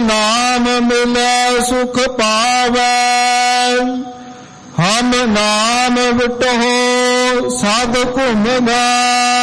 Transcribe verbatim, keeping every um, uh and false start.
ਨਾਮ ਮਿਲੈ ਸੁਖ ਪਾਵੈ। ਹਮ ਨਾਮ ਵਿਟਹੁ ਸਾਧ ਘੁਮ ਗਏ।